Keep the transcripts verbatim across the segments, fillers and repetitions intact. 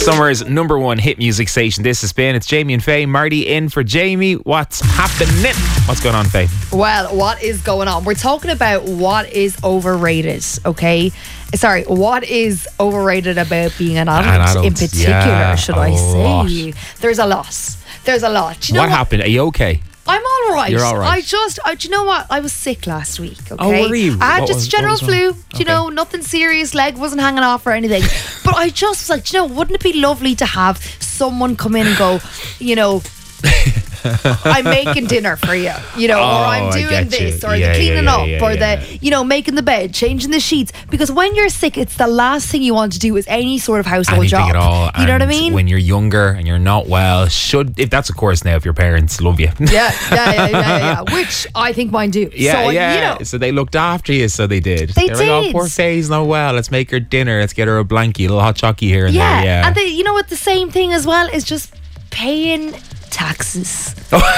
Summer's number one hit music station. This has been, it's Jamie and Faye. Marty in for Jamie. What's happening? What's going on, Faye? Well, what is going on? We're talking about what is overrated, okay? Sorry, what is overrated about being an adult, An adult, in particular, yeah, should a I say? lot. There's a lot. There's a lot. Do you know what, what happened? Are you okay? I'm all right. You're all right. I just, I, do you know what? I was sick last week, okay? Oh, were you? I had What just was- general what was wrong? flu, do you Okay. know, nothing serious, leg wasn't hanging off or anything. But I just was like, do you know, wouldn't it be lovely to have someone come in and go, you know, I'm making dinner for you, you know, Oh, or I'm I doing get this, you. or Yeah, the cleaning yeah, up, yeah, or yeah. the, you know, making the bed, changing the sheets. Because when you're sick, it's the last thing you want to do is any sort of household Anything job. at all. You know what I And mean? When you're younger and you're not well, should, if that's of course now, if your parents love you. yeah, yeah, yeah, yeah, yeah, yeah. Which I think mine do. Yeah, so, yeah. You know, so they looked after you, so they did. They They're like, oh, did. poor Faye's not well. Let's make her dinner. Let's get her a blankie, a little hot chocky here and yeah. there. Yeah. And they, you know what? The same thing as well is just paying taxes.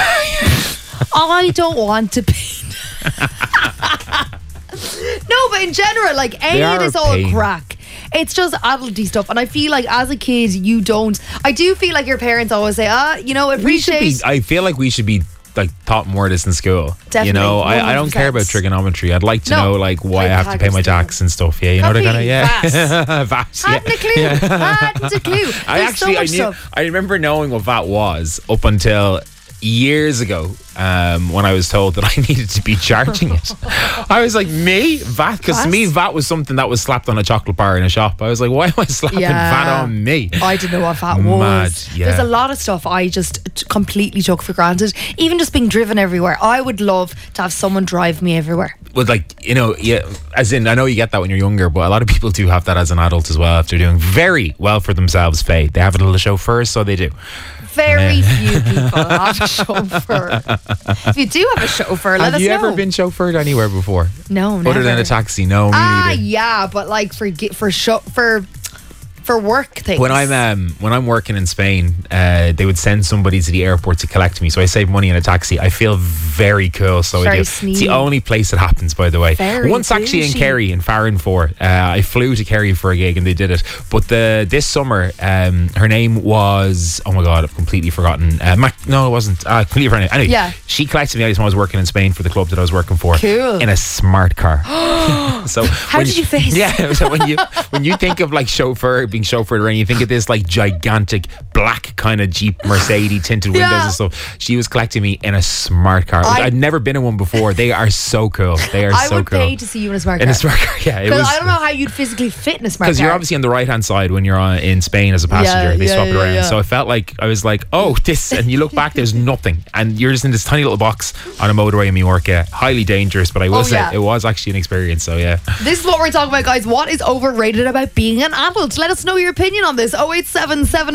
I don't want to pay. No, but in general, like any They of are this a all pain. crack. It's just adulty stuff, and I feel like as a kid, you don't. I do feel like your parents always say, "Ah, you know, we should appreciate." be, I feel like we should be like taught more of this in school. Definitely, You know, I, I don't one hundred care about percent. trigonometry. I'd like to No. know like why Like I have to pay my Pythagoras tax and stuff. Yeah, you know what I Copy, kind of yeah. V V A T, yeah. Hadn't a clue. Hadn't a clue. I There's actually so I much knew stuff. I remember knowing what V A T was up until years ago um, when I was told that I needed to be charging it. I was like, me? V A T? Because to me, V A T was something that was slapped on a chocolate bar in a shop. I was like, why am I slapping Yeah. V A T on me? I didn't know what that was. Mad, yeah. There's a lot of stuff I just t- completely took for granted. Even just being driven everywhere. I would love to have someone drive me everywhere. Well, like, you know, yeah, as in, I know you get that when you're younger, but a lot of people do have that as an adult as well. If they're doing very well for themselves, Faye, they have a little chauffeur, so they do. Very few people have a chauffeur. If you do have a chauffeur, let Have us you know. ever been chauffeured anywhere before? No, never. Other than a taxi? No, me Ah, neither. yeah, but like for gi- for show for for work things. When I'm um, when I'm working in Spain, uh, they would send somebody to the airport to collect me, so I save money in a taxi. I feel very cool, so Very I do. It's sneaky. the only place it happens, by the way. Very Once actually in bougie. Kerry, in Farranfore, uh, I flew to Kerry for a gig and they did it. But the this summer, um, her name was oh my god, I've completely forgotten. Uh, Mac, no, it wasn't. Uh, completely forgotten. Anyway, Yeah. she collected me when I was working in Spain for the club that I was working for. Cool. In a smart car. So How when did you face it? Yeah. So when you when you think of like chauffeur being chauffeured around, you think of this like gigantic black kind of Jeep Mercedes tinted windows Yeah. and stuff. She was collecting me in a smart car. I- I'd never been in one before. They are so cool. They are I so would cool. pay to see you in a smart in car. a smart car, yeah. It 'Cause was I don't know how you'd physically fit in a smart car. because you're obviously on the right hand side when you're on, in Spain as a passenger. Yeah, they yeah, swap it yeah, around. yeah. So I felt like I was like, oh, this, and you look back, there's nothing, and you're just in this tiny little box on a motorway in Mallorca. Highly dangerous, but I will Oh, say yeah. it was actually an experience. So yeah. This is what we're talking about, guys. What is overrated about being an adult? Let us know your opinion on this. oh eight seven seven